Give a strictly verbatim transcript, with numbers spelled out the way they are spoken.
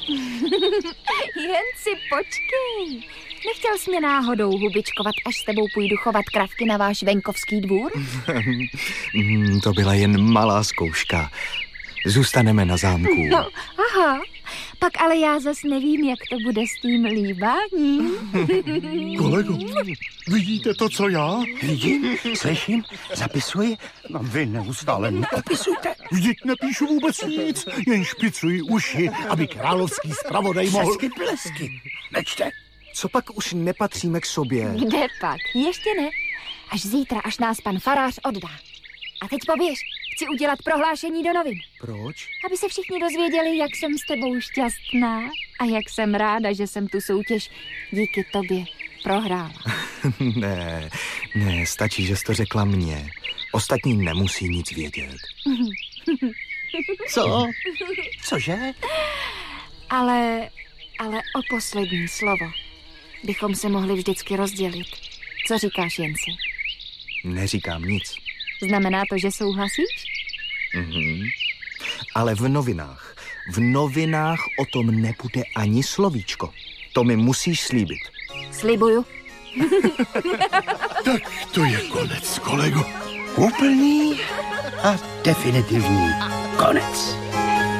Jen si počkej. Nechtěl jsi mě náhodou hubičkovat, až s tebou půjdu chovat kravky na váš venkovský dvůr? To byla jen malá zkouška. Zůstaneme na zámku. No, aha. Pak ale já zas nevím, jak to bude s tím líbáním. Kolego, vidíte to, co já? Vidím, slyším, zapisuji. No, vy neustále neopisujte. Vždyť nepíšu vůbec nic, jen špicuji uši, aby královský zpravodaj mohl... Přesky plesky. Nečte. Co pak už nepatříme k sobě? Kde pak? Ještě ne. Až zítra, až nás pan farář oddá. A teď poběž. Chci udělat prohlášení do novin. Proč? Aby se všichni dozvěděli, jak jsem s tebou šťastná a jak jsem ráda, že jsem tu soutěž díky tobě prohrála. Ne, ne, stačí, že jsi to řekla mně. Ostatní nemusí nic vědět. Co? Cože? Ale, ale o poslední slovo bychom se mohli vždycky rozdělit. Co říkáš, Jensi? Neříkám nic. Znamená to, že souhlasíš? Mhm. Ale v novinách, v novinách o tom nebude ani slovíčko. To mi musíš slíbit. Slibuju. Tak to je konec, kolego. Úplný a definitivní konec.